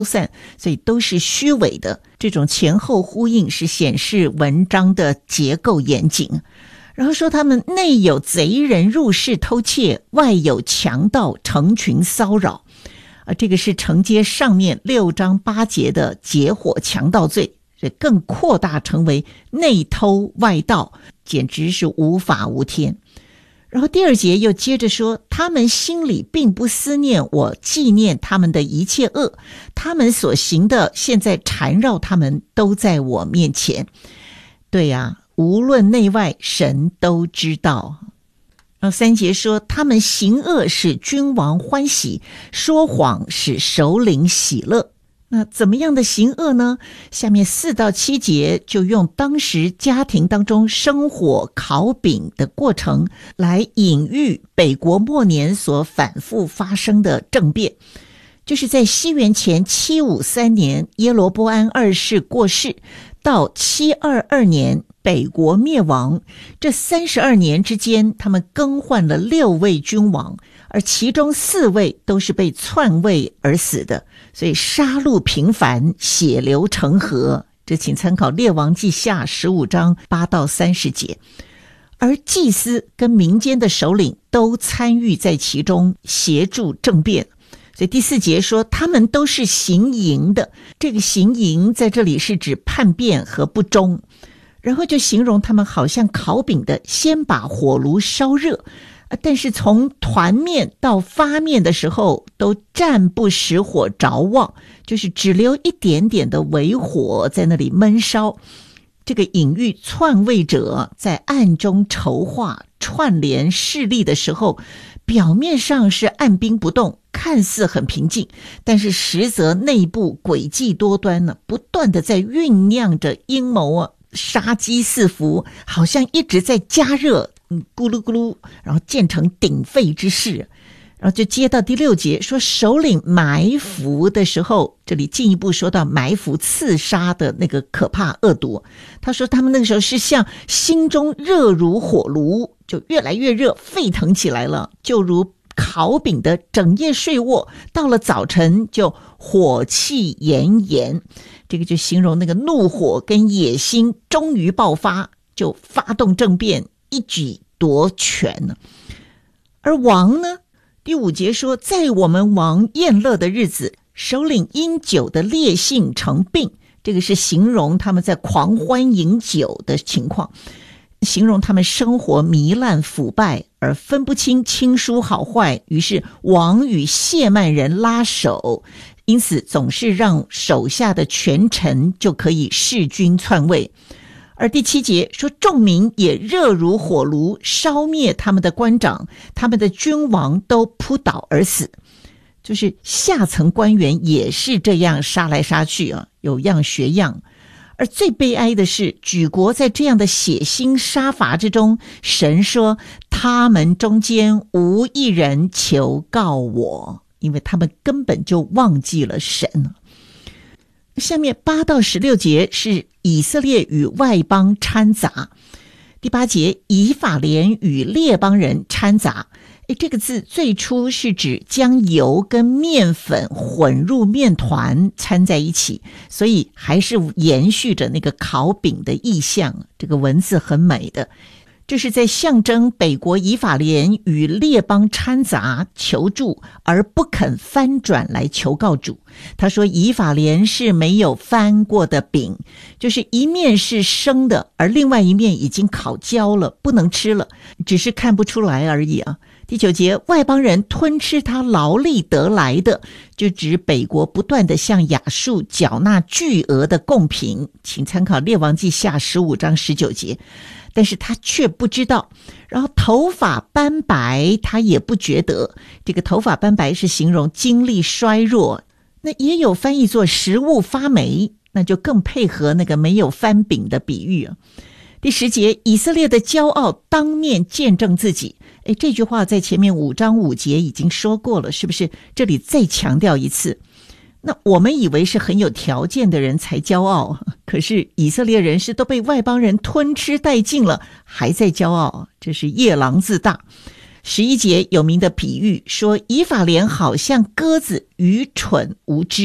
散，所以都是虚伪的。这种前后呼应是显示文章的结构严谨。然后说他们内有贼人入室偷窃，外有强盗成群骚扰。这个是承接上面6章8节的结伙强盗罪，更扩大成为内偷外盗，简直是无法无天。然后第2节又接着说，他们心里并不思念我，纪念他们的一切恶，他们所行的现在缠绕他们，都在我面前。对呀，无论内外，神都知道。然后3节说，他们行恶使君王欢喜，说谎使首领喜乐。那怎么样的行恶呢？下面4到7节就用当时家庭当中生火烤饼的过程来隐喻北国末年所反复发生的政变。就是在西元前753年耶罗波安2世过世，到722年北国灭亡，这32年之间，他们更换了6位君王，而其中4位都是被篡位而死的，所以杀戮频繁，血流成河。这请参考列王记下15章8到30节。而祭司跟民间的首领都参与在其中，协助政变。所以第4节说他们都是行淫的，这个行淫在这里是指叛变和不忠。然后就形容他们好像烤饼的，先把火炉烧热，但是从团面到发面的时候都暂不使火着旺，就是只留一点点的微火在那里闷烧。这个隐喻篡位者在暗中筹划串联势力的时候，表面上是按兵不动，看似很平静，但是实则内部诡计多端呢，不断的在酝酿着阴谋杀机四伏，好像一直在加热，咕噜咕噜，然后建成鼎沸之势。然后就接到第6节说，首领埋伏的时候，这里进一步说到埋伏刺杀的那个可怕恶毒。他说他们那个时候是像心中热如火炉，就越来越热，沸腾起来了，就如烤饼的整夜睡卧，到了早晨就火气炎炎。这个就形容那个怒火跟野心终于爆发，就发动政变，一举夺权了。而王呢，第5节说，在我们王宴乐的日子，首领因酒的烈性成病。这个是形容他们在狂欢饮酒的情况，形容他们生活糜烂腐败，而分不清亲疏好坏，于是王与谢曼人拉手，因此总是让手下的权臣就可以弑君篡位。而第7节说，众民也热如火炉，烧灭他们的官长，他们的君王都扑倒而死。就是下层官员也是这样杀来杀去啊，有样学样。而最悲哀的是，举国在这样的血腥杀伐之中，神说他们中间无一人求告我，因为他们根本就忘记了神。下面8到16节是以色列与外邦掺杂。第8节，以法莲与列邦人掺杂。这个字最初是指将油跟面粉混入面团掺在一起，所以还是延续着那个烤饼的意象。这个文字很美的，这是在象征北国以法莲与列邦掺杂求助，而不肯翻转来求告主。他说以法莲是没有翻过的饼，就是一面是生的，而另外一面已经烤焦了，不能吃了，只是看不出来而已啊。第9节，外邦人吞吃他劳力得来的，就指北国不断的向亚述缴纳巨额的贡品，请参考列王记下15章19节。但是他却不知道，然后头发斑白他也不觉得，这个头发斑白是形容精力衰弱，那也有翻译作食物发霉，那就更配合那个没有翻饼的比喻啊。第10节，以色列的骄傲当面见证自己。这句话在前面5章5节已经说过了，是不是？这里再强调一次。那我们以为是很有条件的人才骄傲，可是以色列人是都被外邦人吞吃殆尽了，还在骄傲，这是夜郎自大。11节有名的比喻说，以法莲好像鸽子，愚蠢无知。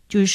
就是